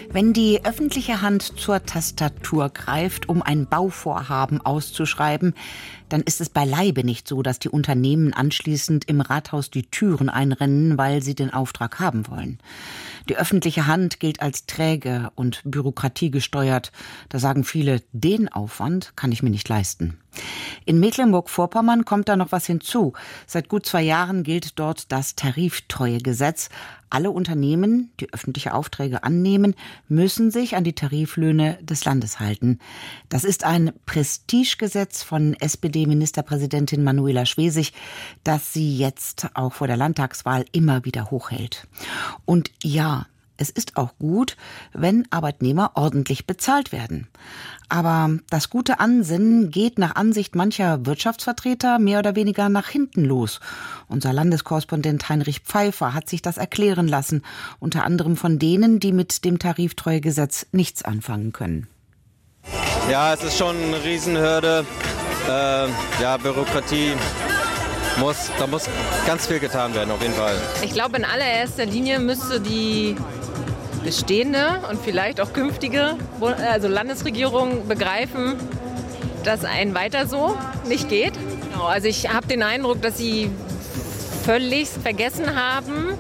Wenn die öffentliche Hand zur Tastatur greift, um ein Bauvorhaben auszuschreiben, dann ist es beileibe nicht so, dass die Unternehmen anschließend im Rathaus die Türen einrennen, weil sie den Auftrag haben wollen. Die öffentliche Hand gilt als träge und bürokratiegesteuert. Da sagen viele, den Aufwand kann ich mir nicht leisten. In Mecklenburg-Vorpommern kommt da noch was hinzu. Seit gut 2 Jahren gilt dort das Tariftreuegesetz. Alle Unternehmen, die öffentliche Aufträge annehmen, müssen sich an die Tariflöhne des Landes halten. Das ist ein Prestigegesetz von SPD-Ministerpräsidentin Manuela Schwesig, das sie jetzt auch vor der Landtagswahl immer wieder hochhält. Und ja, es ist auch gut, wenn Arbeitnehmer ordentlich bezahlt werden. Aber das gute Ansinnen geht nach Ansicht mancher Wirtschaftsvertreter mehr oder weniger nach hinten los. Unser Landeskorrespondent Heinrich Pfeiffer hat sich das erklären lassen, unter anderem von denen, die mit dem Tariftreuegesetz nichts anfangen können. Ja, es ist schon eine Riesenhürde. Bürokratie. Da muss ganz viel getan werden, auf jeden Fall. Ich glaube, in allererster Linie müsste die bestehende und vielleicht auch künftige Landesregierung begreifen, dass ein weiter so nicht geht. Also ich habe den Eindruck, dass sie völlig vergessen haben,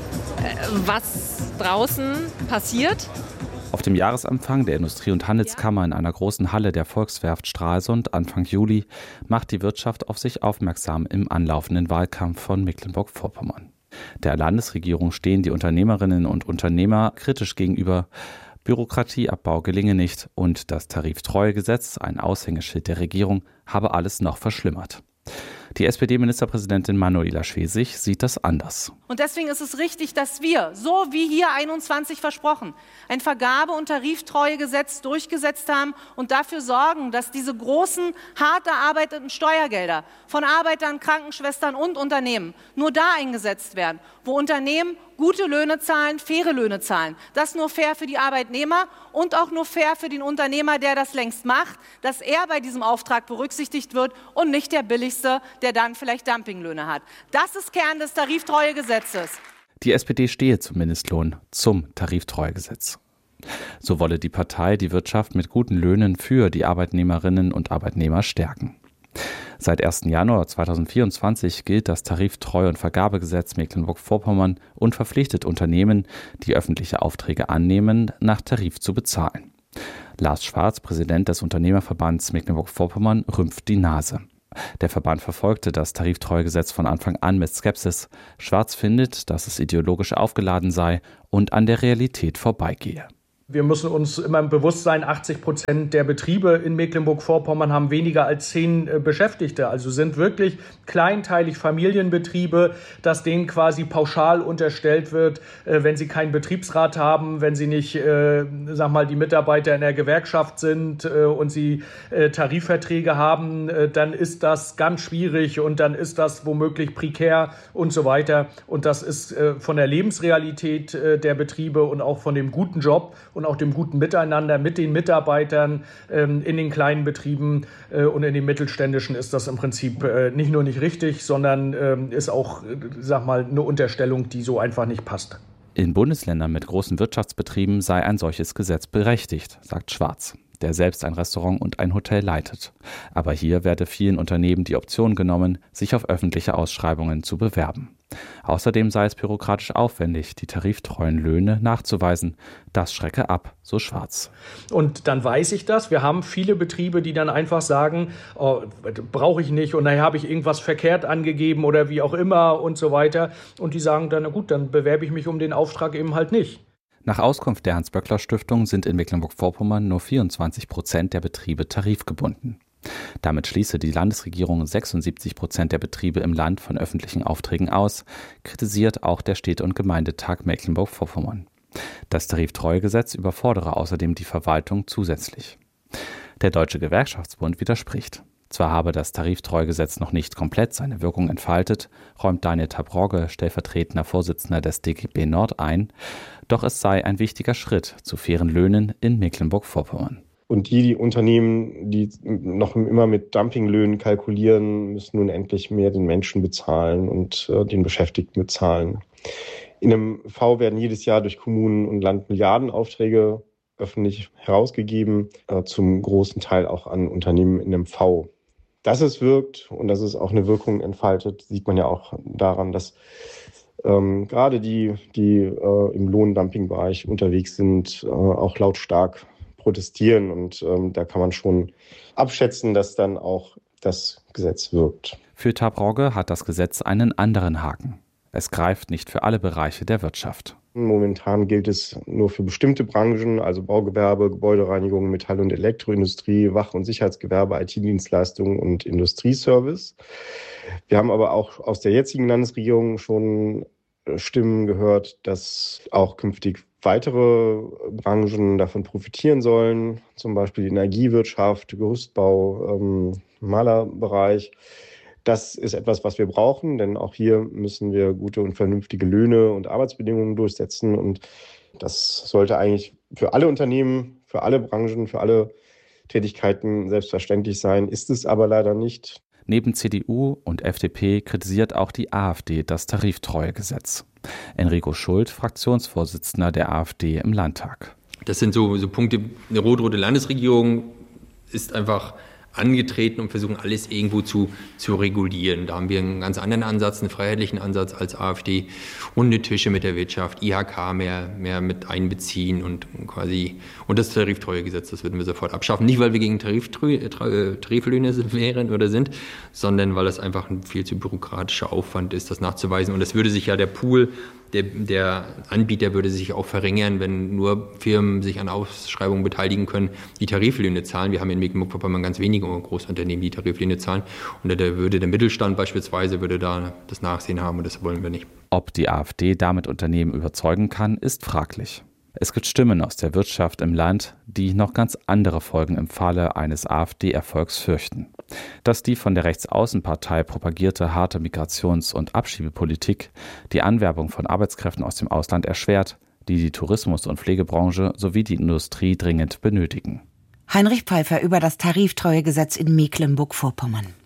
was draußen passiert. Auf dem Jahresempfang der Industrie- und Handelskammer in einer großen Halle der Volkswerft Stralsund Anfang Juli macht die Wirtschaft auf sich aufmerksam im anlaufenden Wahlkampf von Mecklenburg-Vorpommern. Der Landesregierung stehen die Unternehmerinnen und Unternehmer kritisch gegenüber. Bürokratieabbau gelinge nicht und das Tariftreuegesetz, ein Aushängeschild der Regierung, habe alles noch verschlimmert. Die SPD-Ministerpräsidentin Manuela Schwesig sieht das anders. Und deswegen ist es richtig, dass wir, so wie hier 21 versprochen, ein Vergabe- und Tariftreuegesetz durchgesetzt haben und dafür sorgen, dass diese großen, hart erarbeiteten Steuergelder von Arbeitern, Krankenschwestern und Unternehmen nur da eingesetzt werden, wo Unternehmen gute Löhne zahlen, faire Löhne zahlen. Das nur fair für die Arbeitnehmer und auch nur fair für den Unternehmer, der das längst macht, dass er bei diesem Auftrag berücksichtigt wird und nicht der Billigste, der dann vielleicht Dumpinglöhne hat. Das ist Kern des Tariftreuegesetzes. Die SPD stehe zum Mindestlohn, zum Tariftreuegesetz. So wolle die Partei die Wirtschaft mit guten Löhnen für die Arbeitnehmerinnen und Arbeitnehmer stärken. Seit 1. Januar 2024 gilt das Tariftreu- und Vergabegesetz Mecklenburg-Vorpommern und verpflichtet Unternehmen, die öffentliche Aufträge annehmen, nach Tarif zu bezahlen. Lars Schwarz, Präsident des Unternehmerverbands Mecklenburg-Vorpommern, rümpft die Nase. Der Verband verfolgte das Tariftreuegesetz von Anfang an mit Skepsis. Schwarz findet, dass es ideologisch aufgeladen sei und an der Realität vorbeigehe. Wir müssen uns immer bewusst sein, 80% der Betriebe in Mecklenburg-Vorpommern haben weniger als 10 Beschäftigte. Also sind wirklich kleinteilig Familienbetriebe, dass denen quasi pauschal unterstellt wird, wenn sie keinen Betriebsrat haben, wenn sie nicht, die Mitarbeiter in der Gewerkschaft sind und sie Tarifverträge haben, dann ist das ganz schwierig und dann ist das womöglich prekär und so weiter. Und das ist von der Lebensrealität der Betriebe und auch von dem guten Job und auch dem guten Miteinander mit den Mitarbeitern in den kleinen Betrieben und in den mittelständischen ist das im Prinzip nicht nur nicht richtig, sondern ist auch, eine Unterstellung, die so einfach nicht passt. In Bundesländern mit großen Wirtschaftsbetrieben sei ein solches Gesetz berechtigt, sagt Schwarz, der selbst ein Restaurant und ein Hotel leitet. Aber hier werde vielen Unternehmen die Option genommen, sich auf öffentliche Ausschreibungen zu bewerben. Außerdem sei es bürokratisch aufwendig, die tariftreuen Löhne nachzuweisen. Das schrecke ab, so Schwarz. Und dann weiß ich das. Wir haben viele Betriebe, die dann einfach sagen, oh, brauche ich nicht und daher habe ich irgendwas verkehrt angegeben oder wie auch immer und so weiter. Und die sagen dann, na gut, dann bewerbe ich mich um den Auftrag eben halt nicht. Nach Auskunft der Hans-Böckler-Stiftung sind in Mecklenburg-Vorpommern nur 24% der Betriebe tarifgebunden. Damit schließe die Landesregierung 76% der Betriebe im Land von öffentlichen Aufträgen aus, kritisiert auch der Städte- und Gemeindetag Mecklenburg-Vorpommern. Das Tariftreuegesetz überfordere außerdem die Verwaltung zusätzlich. Der Deutsche Gewerkschaftsbund widerspricht. Zwar habe das Tariftreuegesetz noch nicht komplett seine Wirkung entfaltet, räumt Daniel Tabrogge, stellvertretender Vorsitzender des DGB Nord ein, doch es sei ein wichtiger Schritt zu fairen Löhnen in Mecklenburg-Vorpommern. Und die Unternehmen, die noch immer mit Dumpinglöhnen kalkulieren, müssen nun endlich mehr den Menschen bezahlen und den Beschäftigten bezahlen. In einem V werden jedes Jahr durch Kommunen und Land Milliardenaufträge öffentlich herausgegeben, zum großen Teil auch an Unternehmen in einem V. Dass es wirkt und dass es auch eine Wirkung entfaltet, sieht man ja auch daran, dass gerade die im Lohndumpingbereich unterwegs sind, auch lautstark protestieren. Und da kann man schon abschätzen, dass dann auch das Gesetz wirkt. Für Tabrogge hat das Gesetz einen anderen Haken. Es greift nicht für alle Bereiche der Wirtschaft. Momentan gilt es nur für bestimmte Branchen, also Baugewerbe, Gebäudereinigung, Metall- und Elektroindustrie, Wach- und Sicherheitsgewerbe, IT-Dienstleistungen und Industrieservice. Wir haben aber auch aus der jetzigen Landesregierung schon Stimmen gehört, dass auch künftig weitere Branchen davon profitieren sollen, zum Beispiel die Energiewirtschaft, Gerüstbau, Malerbereich. Das ist etwas, was wir brauchen, denn auch hier müssen wir gute und vernünftige Löhne und Arbeitsbedingungen durchsetzen. Und das sollte eigentlich für alle Unternehmen, für alle Branchen, für alle Tätigkeiten selbstverständlich sein, ist es aber leider nicht. Neben CDU und FDP kritisiert auch die AfD das Tariftreuegesetz. Enrico Schult, Fraktionsvorsitzender der AfD im Landtag. Das sind so Punkte, eine rot-rote Landesregierung ist einfach angetreten und versuchen, alles irgendwo zu regulieren. Da haben wir einen ganz anderen Ansatz, einen freiheitlichen Ansatz als AfD. Runde Tische mit der Wirtschaft, IHK mehr mit einbeziehen und das Tariftreuegesetz, das würden wir sofort abschaffen. Nicht, weil wir gegen Tariflöhne wären oder sind, sondern weil es einfach ein viel zu bürokratischer Aufwand ist, das nachzuweisen. Und es würde sich ja der Pool der Anbieter würde sich auch verringern, wenn nur Firmen sich an Ausschreibungen beteiligen können, die Tariflöhne zahlen. Wir haben in Mecklenburg-Vorpommern ganz wenige Großunternehmen, die Tariflöhne zahlen. Und da würde der Mittelstand beispielsweise da das Nachsehen haben und das wollen wir nicht. Ob die AfD damit Unternehmen überzeugen kann, ist fraglich. Es gibt Stimmen aus der Wirtschaft im Land, die noch ganz andere Folgen im Falle eines AfD-Erfolgs fürchten. Dass die von der Rechtsaußenpartei propagierte harte Migrations- und Abschiebepolitik die Anwerbung von Arbeitskräften aus dem Ausland erschwert, die Tourismus- und Pflegebranche sowie die Industrie dringend benötigen. Heinrich Pfeiffer über das Tariftreuegesetz in Mecklenburg-Vorpommern.